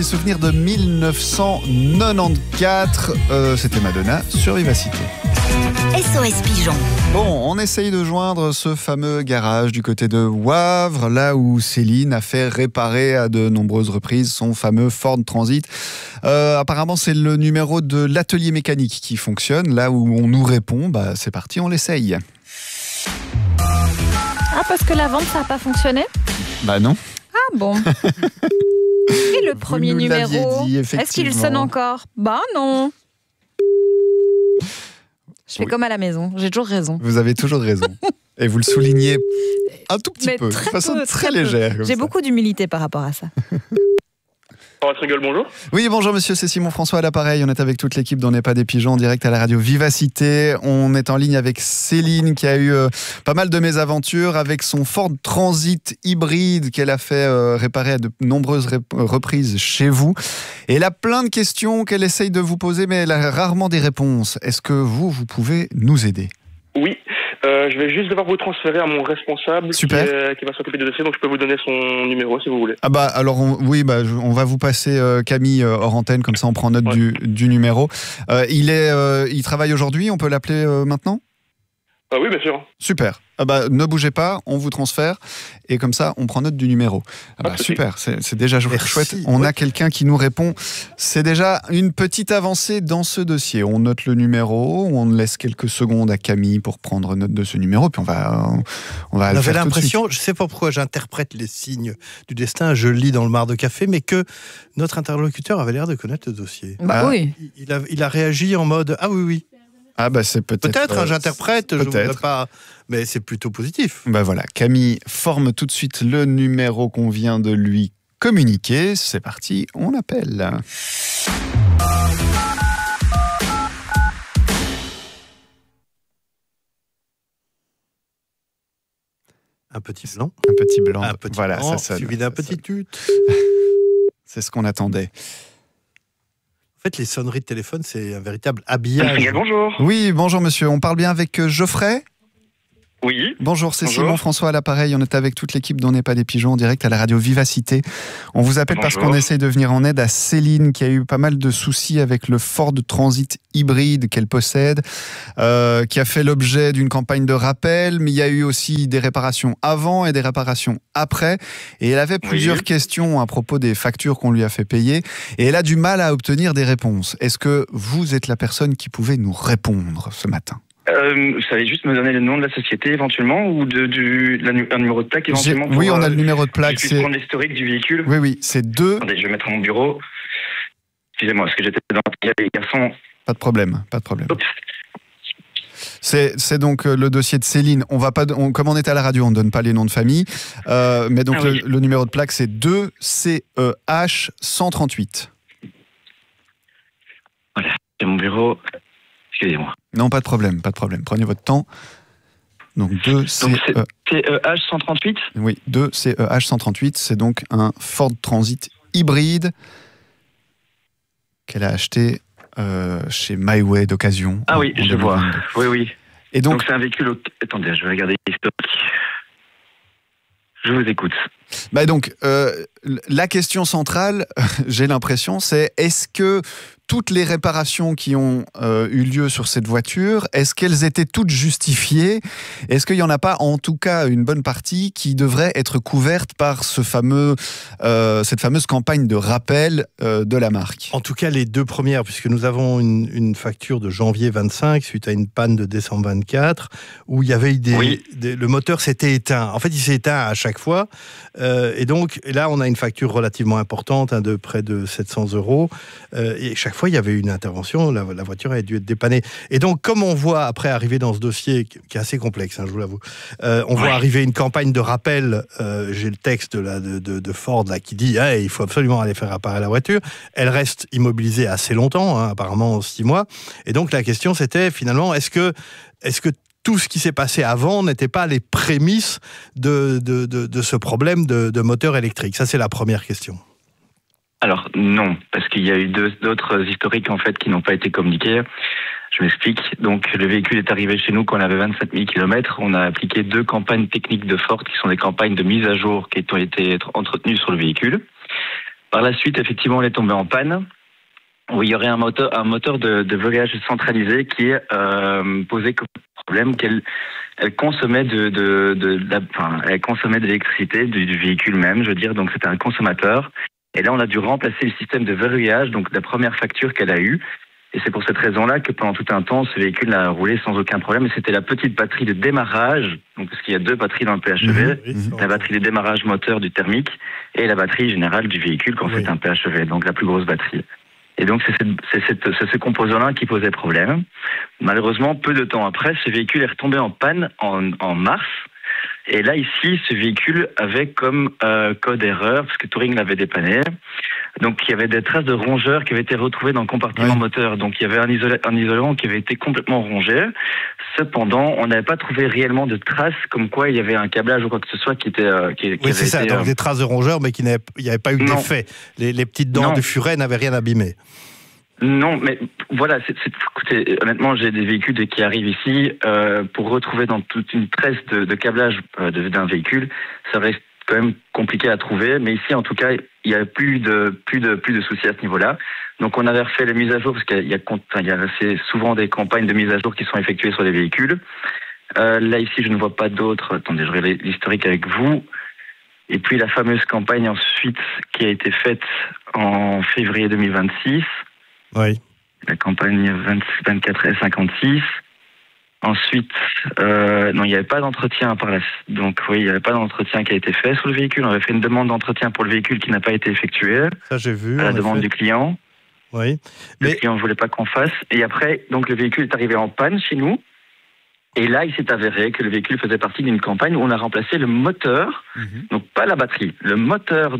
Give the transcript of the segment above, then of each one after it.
Souvenir de 1994, c'était Madonna sur Vivacité. SOS Pigeon. Bon, on essaye de joindre ce fameux garage du côté de Wavre, là où Céline a fait réparer à de nombreuses reprises son fameux Ford Transit. Apparemment, c'est le numéro de l'atelier mécanique qui fonctionne, là où on nous répond. C'est parti, on l'essaye. Ah, parce que la vente, ça n'a pas fonctionné ? Non. Ah bon. Et le premier numéro, est-ce qu'il sonne encore ? Non. Je fais comme à la maison, j'ai toujours raison. Vous avez toujours raison. Et vous le soulignez un tout petit peu, de façon très légère. J'ai beaucoup d'humilité par rapport à ça. Bonjour. Oui, bonjour monsieur, c'est Simon François à l'appareil. On est avec toute l'équipe d'On n'est pas des pigeons en direct à la radio Vivacité. On est en ligne avec Céline qui a eu pas mal de mésaventures avec son Ford Transit hybride qu'elle a fait réparer à de nombreuses reprises chez vous. Et elle a plein de questions qu'elle essaye de vous poser, mais elle a rarement des réponses. Est-ce que vous pouvez nous aider ? Oui, je vais juste devoir vous transférer à mon responsable qui va s'occuper du dossier, donc je peux vous donner son numéro si vous voulez. Alors on va vous passer Camille hors antenne, comme ça on prend note du numéro. Il travaille aujourd'hui, on peut l'appeler maintenant ? Oui, bien sûr. Super. Ne bougez pas, on vous transfère et comme ça on prend note du numéro. Super, c'est déjà chouette. On a quelqu'un qui nous répond. C'est déjà une petite avancée dans ce dossier. On note le numéro, on laisse quelques secondes à Camille pour prendre note de ce numéro, puis on va le faire l'impression, je sais pas pourquoi j'interprète les signes du destin, je lis dans le mar de café, mais que notre interlocuteur avait l'air de connaître le dossier. Oui. Il a réagi en mode ah oui. C'est peut-être. J'interprète, je voudrais pas, mais c'est plutôt positif. Voilà, Camille forme tout de suite le numéro qu'on vient de lui communiquer. C'est parti, on appelle. Un petit blanc. Un petit blanc. Voilà, ça sonne. Suivi d'un petit tut. C'est ce qu'on attendait. En fait, les sonneries de téléphone, c'est un véritable habillage. Bonjour. Oui, bonjour monsieur. On parle bien avec Geoffrey ? Oui. Bonjour, c'est Simon François à l'appareil. On est avec toute l'équipe d'On n'est pas des pigeons en direct à la radio Vivacité. On vous appelle parce qu'on essaye de venir en aide à Céline qui a eu pas mal de soucis avec le Ford Transit hybride qu'elle possède, qui a fait l'objet d'une campagne de rappel, mais il y a eu aussi des réparations avant et des réparations après. Et elle avait plusieurs questions à propos des factures qu'on lui a fait payer. Et elle a du mal à obtenir des réponses. Est-ce que vous êtes la personne qui pouvait nous répondre ce matin ? Vous savez juste me donner le nom de la société éventuellement ou un numéro de plaque éventuellement Oui, on a le numéro de plaque. Je puisse prendre l'historique du véhicule. Oui, c'est 2. Attendez, je vais mettre à mon bureau. Excusez-moi, parce que j'étais dans les garçons. Pas de problème. C'est donc le dossier de Céline. Comme on est à la radio, on ne donne pas les noms de famille. Mais donc le numéro de plaque, c'est 2CEH 138. Voilà, c'est mon bureau. Excusez-moi. Non, pas de problème. Prenez votre temps. Donc 2CEH 138 ? Oui, 2CEH 138, c'est donc un Ford Transit hybride qu'elle a acheté chez MyWay d'occasion. Ah oui, je vois. Oui. Et donc c'est un véhicule... Attendez, je vais regarder l'historique. Je vous écoute. Donc, la question centrale, j'ai l'impression, c'est est-ce que toutes les réparations qui ont eu lieu sur cette voiture, est-ce qu'elles étaient toutes justifiées ? Est-ce qu'il n'y en a pas, en tout cas, une bonne partie qui devrait être couverte par cette fameuse campagne de rappel de la marque ? En tout cas, les deux premières, puisque nous avons une facture de janvier 25 suite à une panne de décembre 24, où il y avait le moteur s'était éteint. En fait, il s'est éteint à chaque fois. Et là, on a une facture relativement importante, de près de 700 €. Et chaque fois, il y avait une intervention, la voiture a dû être dépannée. Et donc, comme on voit après arriver dans ce dossier, qui est assez complexe, je vous l'avoue, on voit arriver une campagne de rappel, j'ai le texte là, de Ford là, qui dit il faut absolument aller faire réparer la voiture. Elle reste immobilisée assez longtemps, apparemment 6 mois. Et donc, la question, c'était finalement, est-ce que tout ce qui s'est passé avant n'était pas les prémices de ce problème de moteur électrique ? Ça, c'est la première question. Alors non, parce qu'il y a eu d'autres historiques en fait qui n'ont pas été communiqués. Je m'explique. Donc le véhicule est arrivé chez nous quand on avait 27 000 km. On a appliqué 2 campagnes techniques de Ford qui sont des campagnes de mise à jour qui ont été entretenues sur le véhicule. Par la suite, effectivement, on est tombé en panne, où il y aurait un moteur de verrouillage centralisé qui posait comme problème qu'elle consommait elle consommait de l'électricité du véhicule même, je veux dire, donc c'était un consommateur. Et là, on a dû remplacer le système de verrouillage, donc la première facture qu'elle a eue. Et c'est pour cette raison-là que pendant tout un temps, ce véhicule a roulé sans aucun problème. Et c'était la petite batterie de démarrage, donc parce qu'il y a 2 batteries dans le PHEV, la batterie de démarrage moteur du thermique et la batterie générale du véhicule quand c'est un PHEV, donc la plus grosse batterie. Et donc c'est ce composant-là qui posait problème. Malheureusement, peu de temps après, ce véhicule est retombé en panne en mars. Et là, ici, ce véhicule avait comme code erreur, parce que Touring l'avait dépanné. Donc, il y avait des traces de rongeurs qui avaient été retrouvées dans le compartiment moteur. Donc, il y avait un isolant qui avait été complètement rongé. Cependant, on n'avait pas trouvé réellement de traces comme quoi il y avait un câblage ou quoi que ce soit qui était... oui, c'est ça, donc des traces de rongeurs, mais il n'y avait pas eu d'effet. Les petites dents du furet n'avaient rien abîmé. Non, mais voilà, écoutez, honnêtement, j'ai des véhicules qui arrivent ici pour retrouver dans toute une tresse de câblage d'un véhicule, ça reste quand même compliqué à trouver. Mais ici, en tout cas, il y a plus de soucis à ce niveau-là. Donc, on avait refait les mises à jour parce qu'il y a assez souvent des campagnes de mise à jour qui sont effectuées sur les véhicules. Là, ici, je ne vois pas d'autres. Attendez, je regarde l'historique avec vous. Et puis, la fameuse campagne ensuite qui a été faite en février 2026. Oui. La campagne 24 et 56. Ensuite, non, il n'y avait pas d'entretien par là. Donc oui, il n'y avait pas d'entretien qui a été fait sur le véhicule. On avait fait une demande d'entretien pour le véhicule qui n'a pas été effectuée. Ça, j'ai vu. À la demande du client. Oui. Le client ne voulait pas qu'on fasse. Et après, donc le véhicule est arrivé en panne chez nous. Et là, il s'est avéré que le véhicule faisait partie d'une campagne où on a remplacé le moteur, donc pas la batterie, le moteur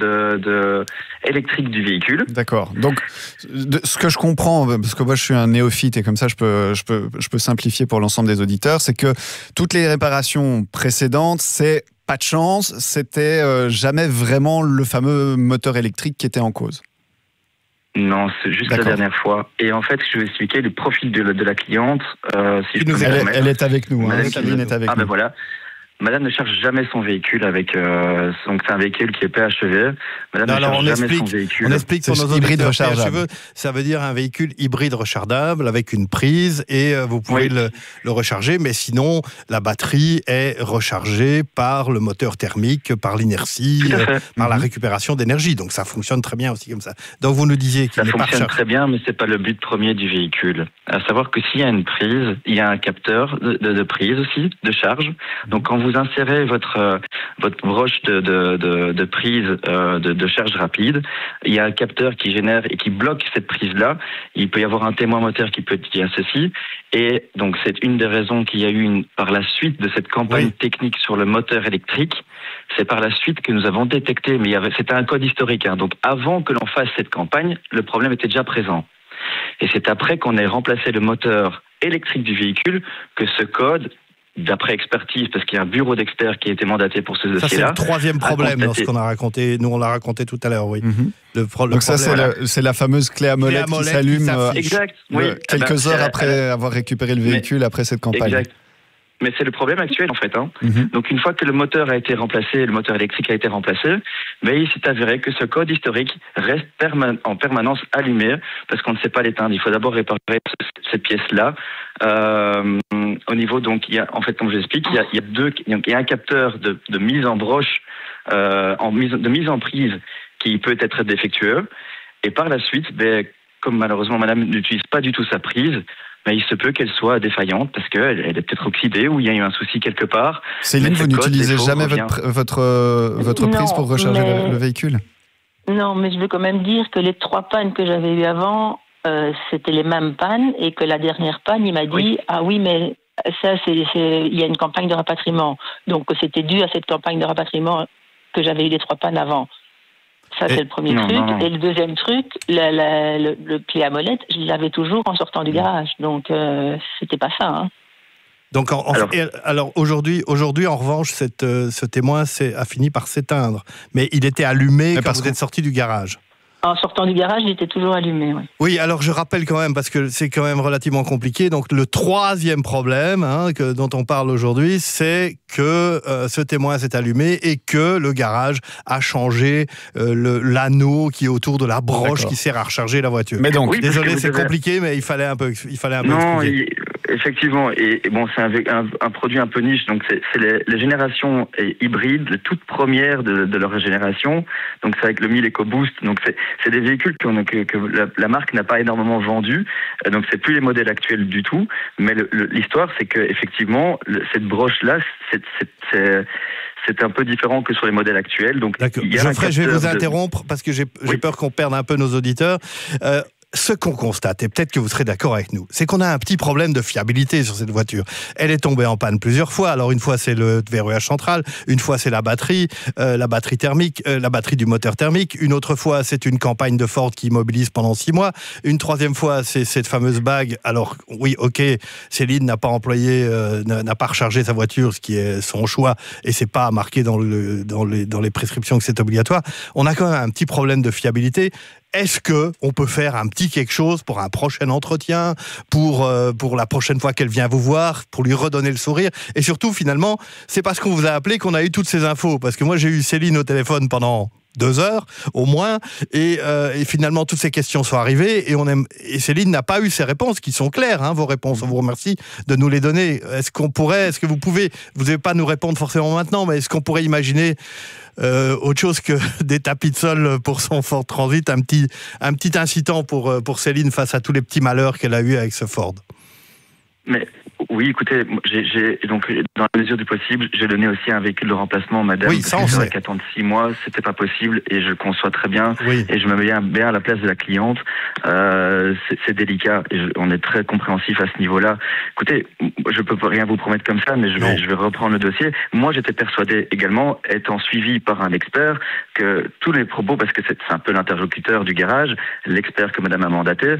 électrique du véhicule. D'accord. Donc, ce que je comprends, parce que moi je suis un néophyte et comme ça je peux simplifier pour l'ensemble des auditeurs, c'est que toutes les réparations précédentes, c'est pas de chance, c'était jamais vraiment le fameux moteur électrique qui était en cause. Non, c'est juste la dernière fois. Et en fait, je vais expliquer le profil de la cliente. Si je peux elle est avec nous. Sabine est avec nous. Ben voilà. Madame ne cherche jamais son véhicule avec... donc c'est un véhicule qui est PHEV. Madame ne cherche jamais son véhicule. On explique pour nos hybrides rechargeables. Ça veut dire un véhicule hybride rechargeable avec une prise et vous pouvez le recharger. Mais sinon, la batterie est rechargée par le moteur thermique, par l'inertie, par la récupération d'énergie. Donc ça fonctionne très bien aussi comme ça. Donc vous nous disiez qu'il n'est pas rechargé. Ça fonctionne très bien, mais c'est pas le but premier du véhicule. À savoir que s'il y a une prise, il y a un capteur de prise aussi, de charge. Donc quand vous insérez votre broche de prise de charge rapide, il y a un capteur qui génère et qui bloque cette prise-là. Il peut y avoir un témoin moteur qui peut dire ceci. Et donc c'est une des raisons qu'il y a eu par la suite de cette campagne technique sur le moteur électrique. C'est par la suite que nous avons détecté, mais c'était un code historique. Donc avant que l'on fasse cette campagne, le problème était déjà présent. Et c'est après qu'on ait remplacé le moteur électrique du véhicule que ce code, d'après expertise, parce qu'il y a un bureau d'experts qui a été mandaté pour ce dossier-là. Ça, c'est le troisième problème dans ce qu'on a raconté. Nous, on l'a raconté tout à l'heure, oui. Donc ça, c'est la fameuse clé à molette qui s'allume quelques heures après avoir récupéré le véhicule, après cette campagne. Exact. Mais c'est le problème actuel, en fait. Donc, une fois que le moteur a été remplacé, le moteur électrique a été remplacé, mais il s'est avéré que ce code historique reste en permanence allumé, parce qu'on ne sait pas l'éteindre. Il faut d'abord réparer cette pièce-là. Au niveau, donc, en fait, comme je l'explique, il y a un capteur de mise en broche, de mise en prise, qui peut être défectueux. Et par la suite, comme malheureusement madame n'utilise pas du tout sa prise, mais il se peut qu'elle soit défaillante parce qu'elle est peut-être oxydée ou il y a eu un souci quelque part. Céline, vous n'utilisez jamais votre prise pour recharger le véhicule ? Non, mais je veux quand même dire que les 3 pannes que j'avais eues avant, c'était les mêmes pannes et que la dernière panne, il m'a dit « Ah oui, mais ça, il y a une campagne de rapatriement. » Donc c'était dû à cette campagne de rapatriement que j'avais eu les 3 pannes avant. Ça, c'est le premier truc. Non. Et le deuxième truc, le clé à molette, je l'avais toujours en sortant du garage. Donc, c'était pas ça. Donc, alors aujourd'hui, en revanche, ce témoin a fini par s'éteindre. Mais il était allumé quand vous êtes sorti du garage. En sortant du garage, il était toujours allumé. Oui, alors je rappelle quand même, parce que c'est quand même relativement compliqué, donc le troisième problème dont on parle aujourd'hui, c'est que ce témoin s'est allumé et que le garage a changé l'anneau qui est autour de la broche qui sert à recharger la voiture. Mais donc, désolé, c'est compliqué, mais il fallait un peu non, expliquer. Effectivement, et bon, c'est un produit un peu niche, donc c'est les générations hybrides, les toutes premières de leur génération, donc c'est avec le 1000 EcoBoost, donc c'est des véhicules que la marque n'a pas énormément vendus, donc c'est plus les modèles actuels du tout, mais l'histoire c'est que effectivement cette broche-là, c'est un peu différent que sur les modèles actuels. Donc, Geoffrey, je vais vous interrompre parce que j'ai peur qu'on perde un peu nos auditeurs. Ce qu'on constate, et peut-être que vous serez d'accord avec nous, c'est qu'on a un petit problème de fiabilité sur cette voiture. Elle est tombée en panne plusieurs fois. Alors une fois c'est le verrouillage central, une fois c'est la batterie thermique, la batterie du moteur thermique. Une autre fois c'est une campagne de Ford qui immobilise pendant 6 mois. Une troisième fois c'est cette fameuse bague. Alors oui, ok, Céline n'a pas rechargé sa voiture, ce qui est son choix, et c'est pas marqué dans les prescriptions que c'est obligatoire. On a quand même un petit problème de fiabilité. Est-ce qu'on peut faire un petit quelque chose pour un prochain entretien, pour la prochaine fois qu'elle vient vous voir, pour lui redonner le sourire? Et surtout, finalement, c'est parce qu'on vous a appelé qu'on a eu toutes ces infos. Parce que moi, j'ai eu Céline au téléphone pendant 2 heures au moins, et finalement toutes ces questions sont arrivées et Céline n'a pas eu ces réponses qui sont claires, vos réponses. On vous remercie de nous les donner. Est-ce que vous n'allez pas nous répondre forcément maintenant, mais est-ce qu'on pourrait imaginer autre chose que des tapis de sol pour son Ford Transit, un petit incitant pour Céline face à tous les petits malheurs qu'elle a eu avec ce Ford? Mais oui, écoutez, j'ai donc dans la mesure du possible, j'ai donné aussi un véhicule de remplacement, madame. Oui, ça on sait. Qu'attendre 6 mois, c'était pas possible, et je conçois très bien. Oui. Et je me mets bien à la place de la cliente. C'est délicat, et on est très compréhensif à ce niveau-là. Écoutez, je peux rien vous promettre comme ça, mais je vais reprendre le dossier. Moi, j'étais persuadé également, étant suivi par un expert, que tous les propos, parce que c'est un peu l'interlocuteur du garage, l'expert que madame a mandaté,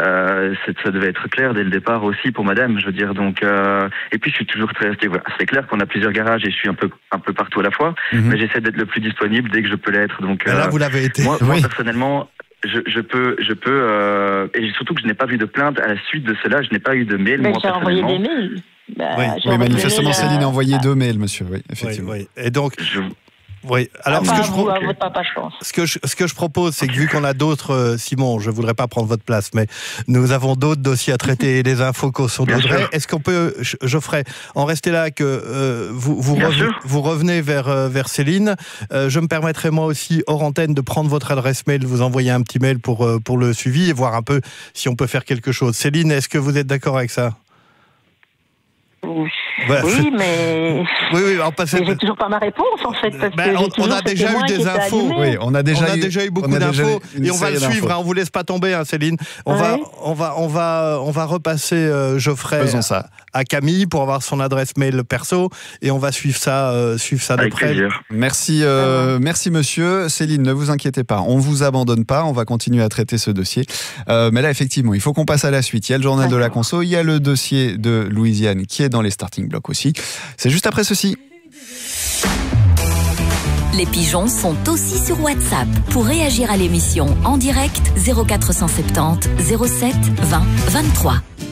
ça devait être clair dès le départ aussi pour madame. Je veux dire, donc, et puis je suis toujours très resté. Voilà. C'est clair qu'on a plusieurs garages et je suis un peu partout à la fois, mais j'essaie d'être le plus disponible dès que je peux l'être. Donc, là, vous l'avez été. Moi personnellement, je peux, et surtout que je n'ai pas vu de plainte à la suite de cela. Je n'ai pas eu de mail. Moi, j'ai envoyé des mails. Oui, manifestement, Céline a envoyé 2 mails, monsieur. Oui, effectivement. Oui. Et donc. Oui. Alors, votre papa, je pense. Ce que je propose, c'est que vu qu'on a d'autres, Simon, je voudrais pas prendre votre place, mais nous avons d'autres dossiers à traiter et des infos sur d'Audrey. Est-ce qu'on peut, Geoffrey, en rester là que vous revenez vers Céline. Je me permettrai moi aussi hors antenne de prendre votre adresse mail, vous envoyer un petit mail pour le suivi et voir un peu si on peut faire quelque chose. Céline, est-ce que vous êtes d'accord avec ça? Oui, mais j'ai toujours pas ma réponse en fait. Parce que on a déjà eu des infos. Oui, on a déjà eu beaucoup d'infos et on va le suivre. On vous laisse pas tomber, Céline. On va repasser Geoffrey à Camille pour avoir son adresse mail perso et on va suivre ça de près. Merci monsieur. Céline, ne vous inquiétez pas, on vous abandonne pas. On va continuer à traiter ce dossier. Mais là, effectivement, il faut qu'on passe à la suite. Il y a le journal de la conso, il y a le dossier de Louisiane qui est dans les starting blocks aussi. C'est juste après ceci. Les pigeons sont aussi sur WhatsApp. Pour réagir à l'émission en direct, 0470 07 20 23.